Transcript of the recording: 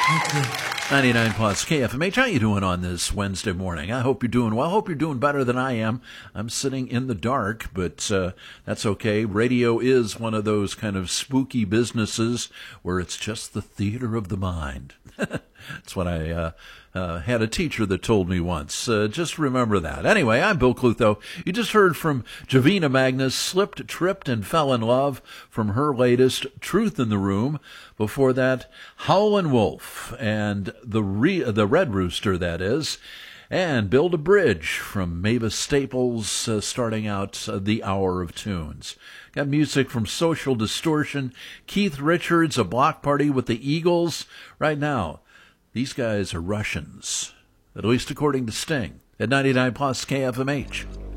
99 plus KFMH. How you doing on this Wednesday morning? I hope you're doing well. I hope you're doing better than I am. I'm sitting in the dark, but that's okay. Radio is one of those kind of spooky businesses where it's just the theater of the mind. That's what I had a teacher that told me once. Just remember that. Anyway, I'm Bill Clutho. You just heard from Javina Magnus, Slipped, Tripped, and Fell in Love from her latest Truth in the Room. Before that, Howlin' Wolf and the Red Rooster, that is, and Build a Bridge from Mavis Staples, starting out the Hour of Tunes. Got music from Social Distortion, Keith Richards, A Block Party with the Eagles. Right now, these guys are Russians, at least according to Sting, at 99 plus KFMH.